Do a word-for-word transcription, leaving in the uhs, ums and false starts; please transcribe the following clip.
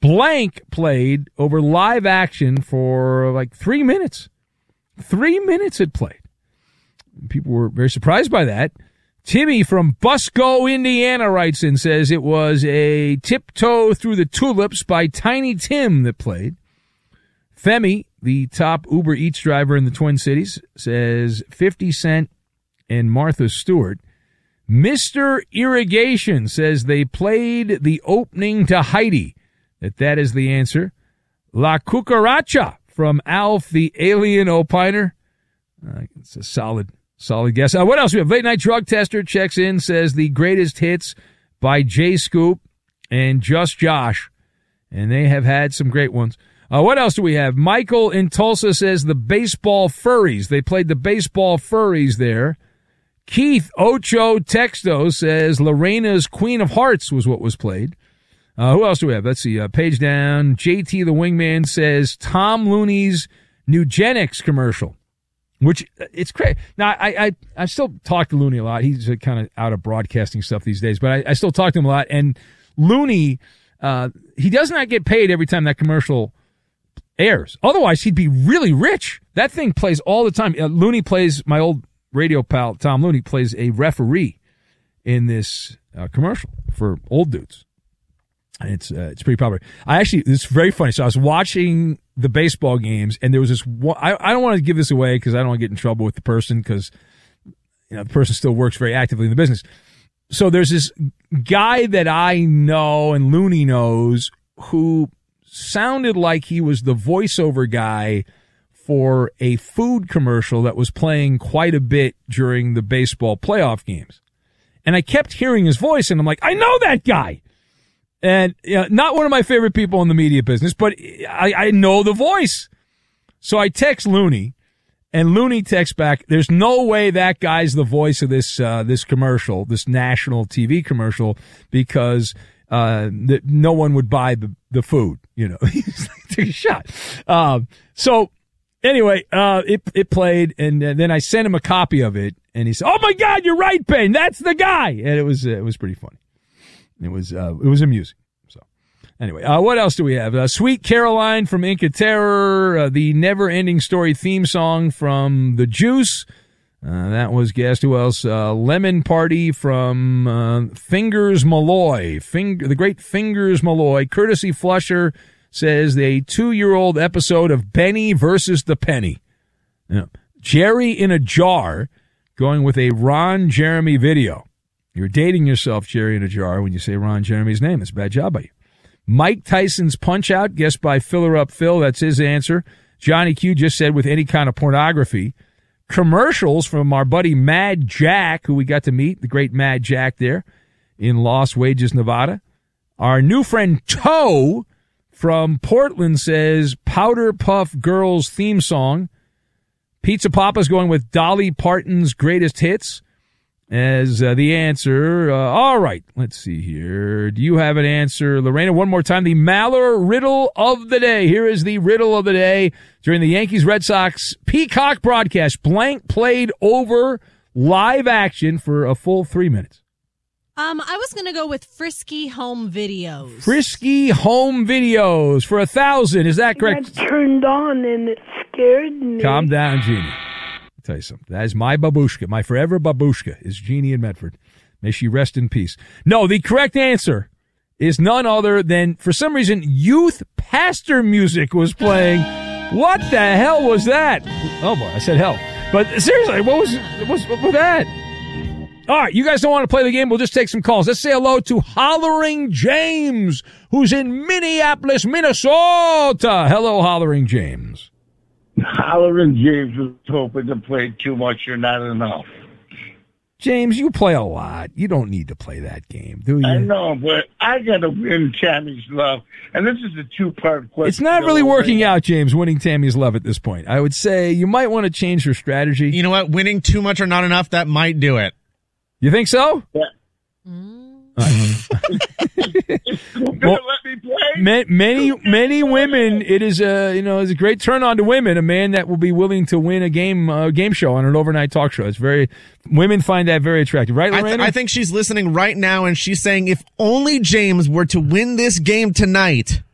Blank played over live action for like three minutes. Three minutes it played. People were very surprised by that. Timmy from Busco, Indiana writes in, says it was a Tiptoe Through the Tulips by Tiny Tim that played. Femi, the top Uber Eats driver in the Twin Cities, says fifty Cent and Martha Stewart. Mister Irrigation says they played the opening to Heidi. That that is the answer. La Cucaracha from Alf, the Alien Opiner. Uh, it's a solid Solid guess. Uh, what else we have? Late Night Drug Tester checks in, says the greatest hits by J Scoop and Just Josh. And they have had some great ones. Uh, what else do we have? Michael in Tulsa says the Baseball Furries. They played the Baseball Furries there. Keith Ocho Texto says Lorena's Queen of Hearts was what was played. Uh, who else do we have? Let's see. Uh, page down. J T the Wingman says Tom Looney's Nugenics commercial. Which, it's crazy. Now, I, I, I still talk to Looney a lot. He's uh, kind of out of broadcasting stuff these days, but I, I still talk to him a lot. And Looney, uh, he does not get paid every time that commercial airs. Otherwise, he'd be really rich. That thing plays all the time. Uh, Looney plays, my old radio pal, Tom Looney, plays a referee in this uh, commercial for old dudes. And it's, uh, it's pretty popular. I actually, it's very funny. So I was watching the baseball games, and there was this one, I, I don't want to give this away because I don't want to get in trouble with the person because, you know, the person still works very actively in the business. So there's this guy that I know and Looney knows who sounded like he was the voiceover guy for a food commercial that was playing quite a bit during the baseball playoff games. And I kept hearing his voice, and I'm like, I know that guy. And you know, not one of my favorite people in the media business, but I, I know the voice. So I text Looney, and Looney texts back, there's no way that guy's the voice of this uh, this commercial, this national T V commercial, because uh, the, no one would buy the, the food. You know, he's like, take a shot. Um, so anyway, uh, it it played, and uh, then I sent him a copy of it, and he said, "Oh my God, you're right, Ben. That's the guy." And it was uh, it was pretty funny. It was uh, it was amusing. So anyway, uh, what else do we have? Uh, Sweet Caroline from Inca Terror, uh, the Never Ending Story theme song from The Juice. Uh, that was guessed. Who else? Uh, Lemon Party from uh, Fingers Malloy. Finger, the great Fingers Malloy. Courtesy Flusher says a two-year-old episode of Benny versus the Penny. Yeah. Jerry in a Jar, going with a Ron Jeremy video. You're dating yourself, Jerry in a Jar, when you say Ron Jeremy's name. It's a bad job by you. Mike Tyson's Punch-Out, guessed by Filler Up Phil. That's his answer. Johnny Q just said with any kind of pornography. Commercials from our buddy Mad Jack, who we got to meet, the great Mad Jack there in Lost Wages, Nevada. Our new friend Toe from Portland says Powder Puff Girls theme song. Pizza Papa's going with Dolly Parton's Greatest Hits as uh, the answer. Uh, all right, let's see here. Do you have an answer, Lorena? One more time, the Maller Riddle of the Day. Here is the riddle of the day. During the Yankees-Red Sox Peacock broadcast, blank played over live action for a full three minutes. Um, I was going to go with Frisky Home Videos. Frisky Home Videos for a thousand. Is that correct? That turned on and it scared me. Calm down, Jeannie. Tell you something. That is my babushka. My forever babushka is Jeannie in Medford. May she rest in peace. No, the correct answer is none other than, for some reason, youth pastor music was playing. What the hell was that? Oh, boy, I said hell. But seriously, what was, what was, what was that? All right, you guys don't want to play the game. We'll just take some calls. Let's say hello to Hollering James, who's in Minneapolis, Minnesota. Hello, Hollering James. Hollering James was hoping to play too much or not enough. James, you play a lot. You don't need to play that game, do you? I know, but I got to win Tammy's love. And this is a two-part question. It's not really working out, James, winning Tammy's love at this point. I would say you might want to change your strategy. You know what? Winning too much or not enough, that might do it. You think so? Yeah. Mm. Well, let me play. Many, many women. It is a you know, it's a great turn on to women. A man that will be willing to win a game, uh, game show on an overnight talk show. It's very women find that very attractive, right, Lorena? I, th- I think she's listening right now, and she's saying, if only James were to win this game tonight,